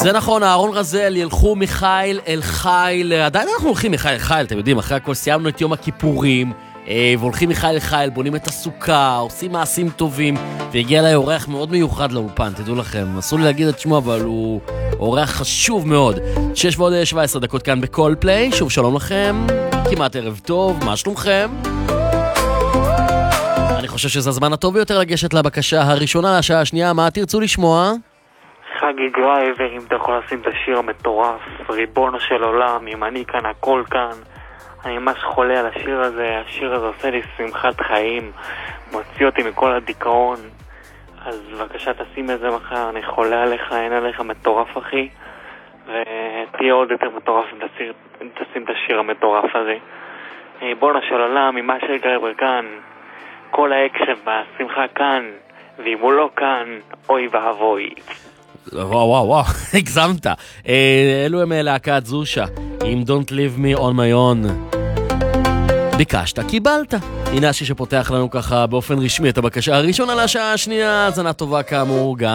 זה נכון, אהרון רזל, ילכו מיכאל אל חיל, עדיין אנחנו הולכים מיכאל אל חיל, אתם יודעים, אחרי הכל סיימנו את יום הכיפורים, והולכים מיכאל אל חיל, בונים את הסוכה, עושים מעשים טובים, והגיע אליי אורח מאוד מיוחד לאולפן, תדעו לכם, אסור לי להגיד את שמו, אבל הוא אורח חשוב מאוד. 6:17 כאן בכל פליי, שוב שלום לכם, כמעט ערב טוב, מה שלומכם? אני חושב שזה הזמן הטוב ביותר לגשת לבקשה הראשונה לשעה השנייה, מה תרצו לשמוע? חגי גרייבר, אם אתה יכול לשים את השיר המטורף, ריבונו של עולם, אם אני כאן הכל כאן. אני ממש חולה על השיר הזה, השיר הזה עושה לי שמחת חיים, מוציא אותי מכל הדיכאון. אז בבקשה תשים את זה מחר, אני חולה עליך, אין עליך מטורף אחי, ותהיה עוד יותר מטורף אם תשים את השיר המטורף הזה. ריבונו של עולם, אם מה שגרייבר כאן, כל האקשן בשמחה כאן, ואם הוא לא כאן, אוי ואבוי. וואו, הגזמת. אלו הם להקת זושה עם Don't Leave Me On My Own. ביקשת, קיבלת. הנה השיר שפותח לנו ככה באופן רשמי את הבקשה הראשונה לשעה השנייה, זנה טובה כאמור גם